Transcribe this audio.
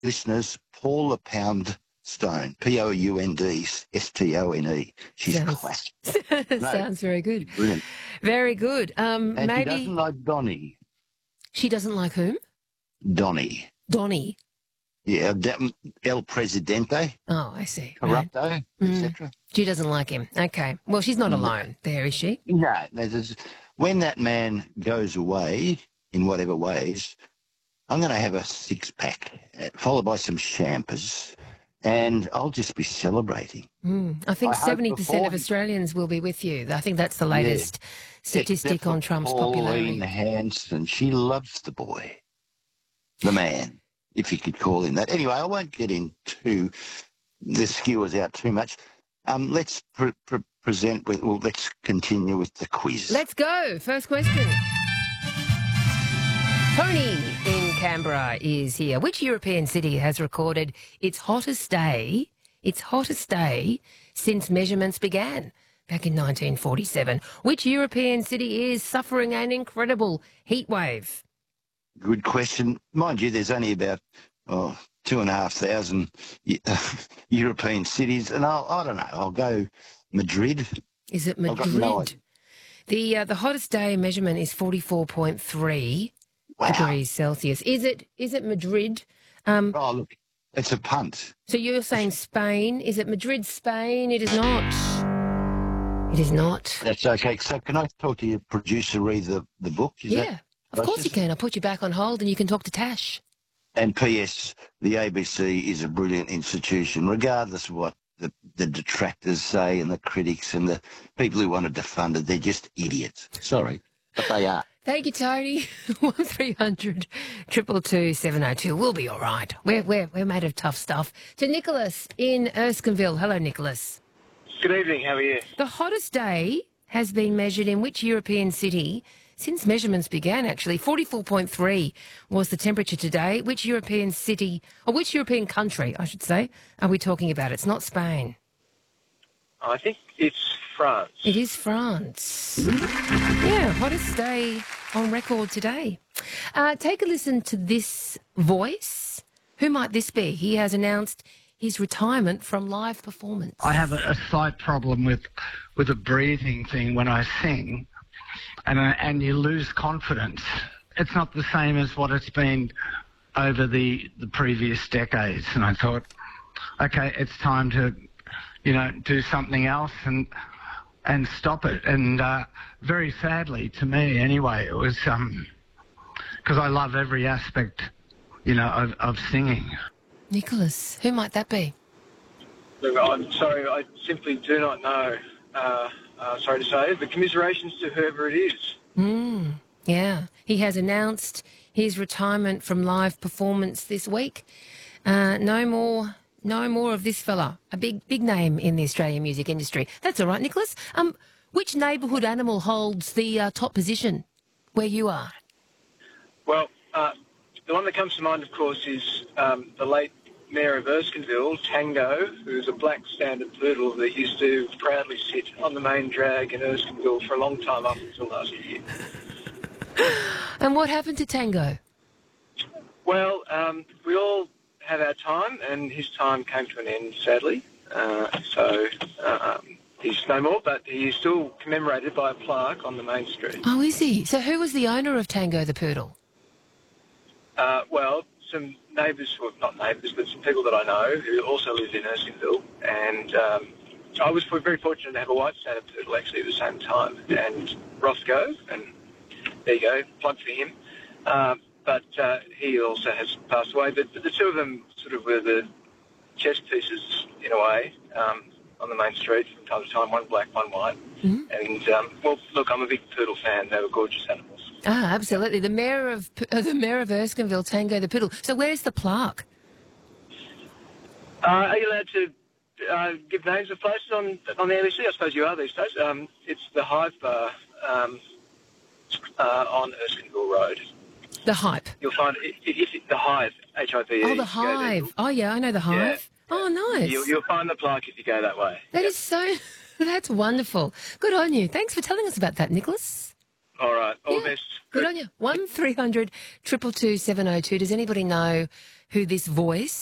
listeners, Paula Poundstone, Poundstone. She's classic. Sounds very good. Brilliant. Very good. And Maybe she doesn't like Donny. she doesn't like whom? Donny. Donny. Yeah, El Presidente, Oh, I see. Corrupto, Right. etc. She doesn't like him. Okay. Well, she's not alone there, is she? No, when that man goes away, in whatever ways, I'm going to have a six-pack, followed by some champers, and I'll just be celebrating. I think I hope 70% of before- Australians will be with you. I think that's the latest statistic Except for on Trump's Pauline popularity. Hanson, she loves the boy, the man, if you could call him that. Anyway, I won't get into the skewers out too much. Let's present with. Well, let's continue with the quiz. Let's go. First question. Tony in Canberra is here. Which European city has recorded its hottest day since measurements began back in 1947? Which European city is suffering an incredible heat wave? Good question. Mind you, there's only about 2,500 European cities, and I don't know. I'll go Madrid. Is it I've got no Madrid? idea. The hottest day measurement is 44.3 degrees Celsius. Is it Madrid? Oh, look, it's a punt. So you're saying Spain? Is it Madrid, Spain? It is not. It is not. That's okay. So can I talk to your producer, read the book? Yeah, of course you can. I'll put you back on hold and you can talk to Tash. And P.S., the ABC is a brilliant institution, regardless of what the detractors say and the critics and the people who want to defund it. They're just idiots. Sorry, but they are. Thank you, Tony. 1300 222 702. We'll be all right. We're made of tough stuff. To Nicholas in Erskineville. Hello, Nicholas. Good evening, how are you? The hottest day has been measured in which European city since measurements began, actually? 44.3 was the temperature today. Which European city, or which European country, I should say, are we talking about? It's not Spain. I think it's France. It is France. Yeah, hottest day on record today. Take a listen to this voice. Who might this be? He has announced his retirement from live performance. I have a slight problem with a breathing thing when I sing, and you lose confidence. It's not the same as what it's been over the previous decades. And I thought, okay, it's time to, do something else and stop it. And very sadly, to me anyway, it was because I love every aspect, of singing. Nicholas, who might that be? Look, I'm sorry, I simply do not know. Sorry to say, but commiserations to whoever it is. Yeah, he has announced his retirement from live performance this week. No more of this fella, a big name in the Australian music industry. That's all right, Nicholas. Which neighbourhood animal holds the top position where you are? Well, the one that comes to mind, of course, is the late Mayor of Erskineville, Tango, who's a black standard poodle that used to proudly sit on the main drag in Erskineville for a long time up until last year. And what happened to Tango? Well, we all have our time, and his time came to an end, sadly. So he's no more, but he is still commemorated by a plaque on the main street. Oh, is he? So who was the owner of Tango the poodle? Well, some neighbours, well, not neighbours, but some people that I know who also lived in Erskineville, and I was very fortunate to have a white standard poodle actually at the same time, and Roscoe, and there you go, plug for him. But he also has passed away. But the two of them sort of were the chess pieces, in a way, on the main street from time to time, one black, one white. Mm-hmm. And, well, look, I'm a big poodle fan. They were gorgeous animals. Ah, absolutely. The mayor of Erskineville, Tango the poodle. So where's the plaque? Are you allowed to give names of places on the ABC? I suppose you are these days. It's the Hive Bar on Erskineville Road. The Hype. You'll find it, the Hive, H-I-V-E. Oh, the Hive. Oh, yeah, I know the Hive. Yeah. Oh, nice. You'll find the plaque if you go that way. That is so... That's wonderful. Good on you. Thanks for telling us about that, Nicholas. All right. All the best. Good on you. 1300 222 702. Does anybody know who this voice